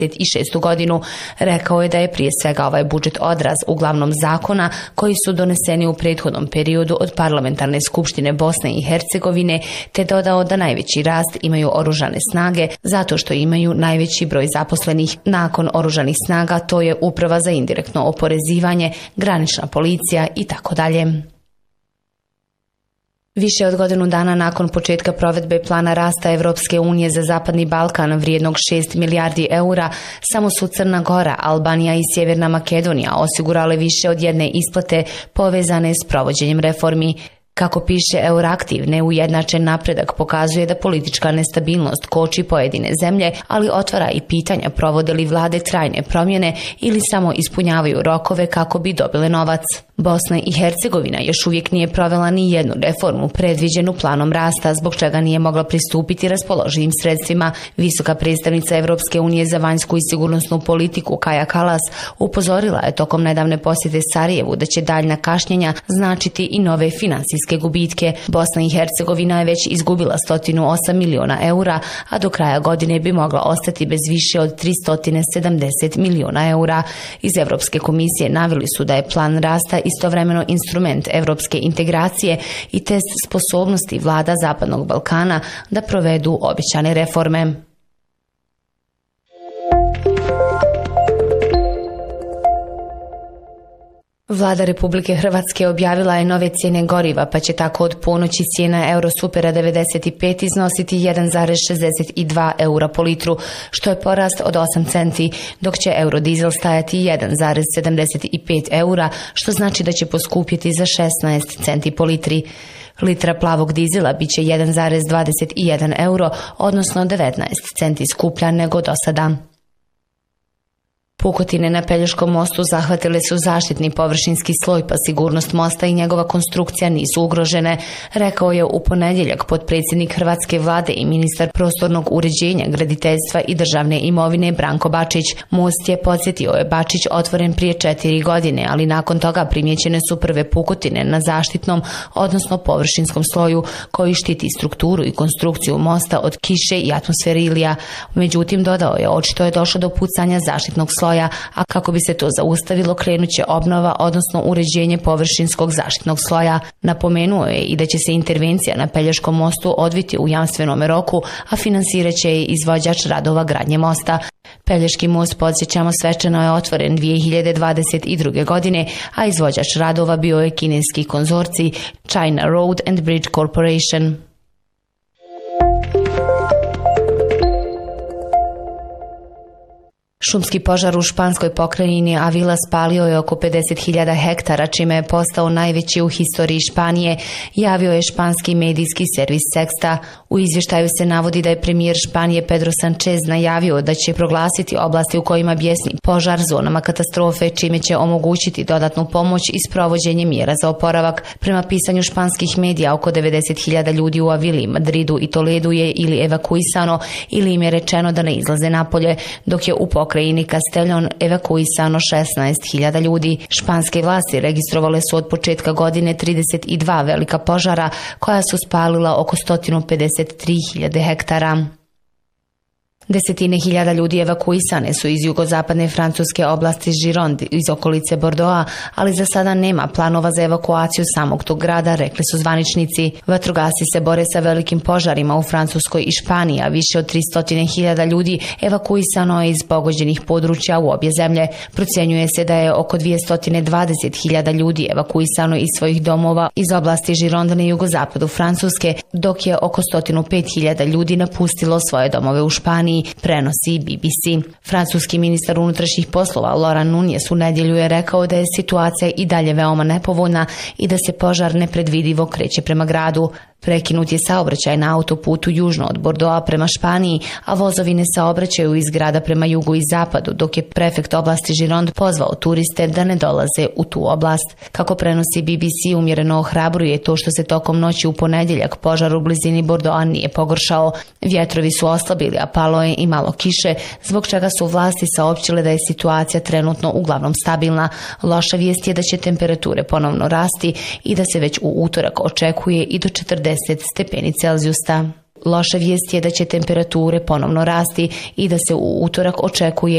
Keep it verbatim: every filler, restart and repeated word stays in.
šestu godinu. Rekao je da je prije svega ovaj budžet odraz uglavnom zakona koji su doneseni u prethodnom periodu od parlamentarne skupštine Bosne i Hercegovine, te dodao da najveći rast imaju oružane snage zato što imaju najveći broj zaposlenih. Nakon oružanih snaga to je uprava za indirektno oporezivanje, granična policija i tako dalje. Više od godinu dana nakon početka provedbe plana rasta Evropske unije za Zapadni Balkan vrijednog šest milijardi eura, samo su Crna Gora, Albanija i Sjeverna Makedonija osigurale više od jedne isplate povezane s provođenjem reformi. Kako piše Euraktiv, neujednačen napredak pokazuje da politička nestabilnost koči pojedine zemlje, ali otvara i pitanja provode li vlade trajne promjene ili samo ispunjavaju rokove kako bi dobile novac. Bosna i Hercegovina još uvijek nije provela ni jednu reformu predviđenu planom rasta, zbog čega nije mogla pristupiti raspoloživim sredstvima. Visoka predstavnica Evropske unije za vanjsku i sigurnosnu politiku Kaja Kallas upozorila je tokom nedavne posjete Sarajevu da će daljna kašnjenja značiti i nove finansijske gubitke. Bosna i Hercegovina je već izgubila sto osam miliona eura, a do kraja godine bi mogla ostati bez više od tristo sedamdeset miliona eura. Iz Evropske komisije naveli su da je plan rasta istovremeno instrument evropske integracije i test sposobnosti vlada Zapadnog Balkana da provedu obećane reforme. Vlada Republike Hrvatske objavila je nove cijene goriva, pa će tako od ponoći cijena Eurosupera devedeset pet iznositi jedan zarez šezdeset dva eura po litru, što je porast od osam centi, dok će Eurodizel stajati jedan zarez sedamdeset pet eura, što znači da će poskupjeti za šesnaest centi po litri. Litra plavog dizela bit će jedan zarez dvadeset jedan euro, odnosno devetnaest centi skuplja nego do sada. Pukotine na Pelješkom mostu zahvatile su zaštitni površinski sloj, pa sigurnost mosta i njegova konstrukcija nisu ugrožene, rekao je u ponedjeljak potpredsjednik hrvatske vlade i ministar prostornog uređenja, graditeljstva i državne imovine Branko Bačić. Most je, podsjetio je Bačić, otvoren prije četiri godine, ali nakon toga primijećene su prve pukotine na zaštitnom, odnosno površinskom sloju koji štiti strukturu i konstrukciju mosta od kiše i atmosferilija. Međutim, dodao je, očito je došlo do pucanja zaštitnog sloja, a kako bi se to zaustavilo krenuće obnova, odnosno uređenje površinskog zaštitnog sloja. Napomenuo je i da će se intervencija na Pelješkom mostu odviti u jamstvenom roku, a finansirat će je izvođač radova gradnje mosta. Pelješki most, podsjećamo, svečano je otvoren dvije hiljade dvadeset druge. godine, a izvođač radova bio je kineski konzorcij China Road and Bridge Corporation. Šumski požar u španskoj pokrajini Avila spalio je oko pedeset hiljada hektara, čime je postao najveći u historiji Španije, javio je španski medijski servis Sexta. U izvještaju se navodi da je premijer Španije Pedro Sanchez najavio da će proglasiti oblasti u kojima bjesni požar zonama katastrofe, čime će omogućiti dodatnu pomoć i sprovođenje mjera za oporavak. Prema pisanju španskih medija, oko devedeset hiljada ljudi u Avili, Madridu i Toledu je ili evakuisano ili im je rečeno da ne izlaze napolje, dok je u pokrajini Castellón evakuisano šesnaest hiljada ljudi. Španske vlasti registrovale su od početka godine trideset dva velika požara koja su spalila oko sto pedeset tri hiljade hektara. Desetine hiljada ljudi evakuisane su iz jugozapadne francuske oblasti Gironde iz okolice Bordeauxa, ali za sada nema planova za evakuaciju samog tog grada, rekli su zvaničnici. Vatrogasci se bore sa velikim požarima u Francuskoj i Španiji, a više od tristo hiljada ljudi evakuisano je iz pogođenih područja u obje zemlje. Procjenjuje se da je oko dvjesto dvadeset hiljada ljudi evakuisano iz svojih domova iz oblasti Gironde na jugozapadu Francuske, dok je oko sto pet hiljada ljudi napustilo svoje domove u Španiji, prenosi B B C. Francuski ministar unutrašnjih poslova Laurent Nunez u nedjelju je rekao da je situacija i dalje veoma nepovoljna i da se požar nepredvidivo kreće prema gradu. Prekinut je saobraćaj na autoputu južno od Bordeauxa prema Španiji, a vozovi ne saobraćaju iz grada prema jugu i zapadu, dok je prefekt oblasti Gironde pozvao turiste da ne dolaze u tu oblast. Kako prenosi B B C, umjereno ohrabruje to što se tokom noći u ponedjeljak požar u blizini Bordeauxa nije pogoršao. Vjetrovi su oslabili, a palo je i malo kiše, zbog čega su vlasti saopćile da je situacija trenutno uglavnom stabilna. Loša vijest je da će temperature ponovno rasti i da se već u utorak očekuje i do četrdeset stepeni Celzijusa. Loša vijest je da će temperature ponovno rasti i da se u utorak očekuje